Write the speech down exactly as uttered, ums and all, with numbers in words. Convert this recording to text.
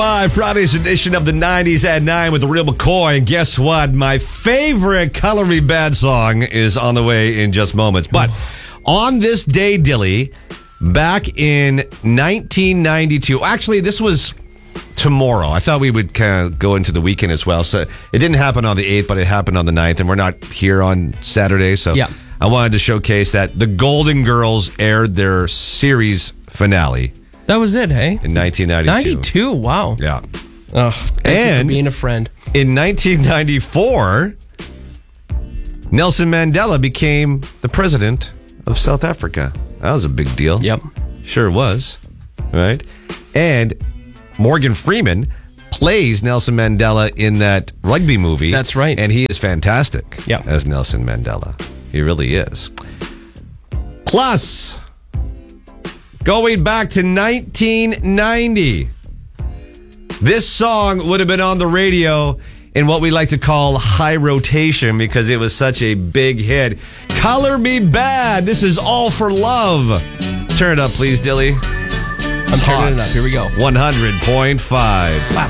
Friday's edition of the nineties at nine with the Real McCoy. And guess what? My favorite Color Me Badd song is on the way in just moments. But on this day, Dilly, back in nineteen ninety-two, actually, this was tomorrow. I thought we would kind of go into the weekend as well. So it didn't happen on the eighth, but it happened on the ninth. And we're not here on Saturday. So yeah. I wanted to showcase that the Golden Girls aired their series finale. That was it, hey? In nineteen ninety-two. ninety-two, wow. Yeah. Oh, thank and you for being a friend. In nineteen ninety-four, Nelson Mandela became the president of South Africa. That was a big deal. Yep. Sure was. Right? And Morgan Freeman plays Nelson Mandela in that rugby movie. That's right. And he is fantastic yep. as Nelson Mandela. He really is. Plus, going back to nineteen ninety, this song would have been on the radio in what we like to call high rotation because it was such a big hit. Color Me Badd. This is All for Love. Turn it up, please, Dilly. I'm turning it up. Here we go. one hundred point five. Wow.